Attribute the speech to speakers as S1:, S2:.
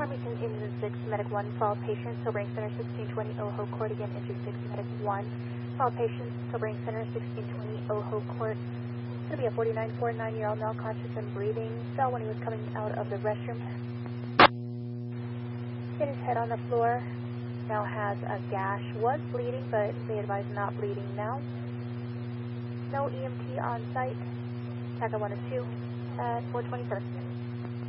S1: Farmington, Engine 6, Medic 1, follow patient, sobering center 1620, Oho Court, again, Engine 6, Medic 1, follow patient, sobering center 1620, Oho Court. It's going to be a 49-year-old male, conscious and breathing, fell when he was coming out of the restroom. Hit his head on the floor, now has a gash, was bleeding, but they advise not bleeding now. No EMT on site, TACA 1 and 2 at 427.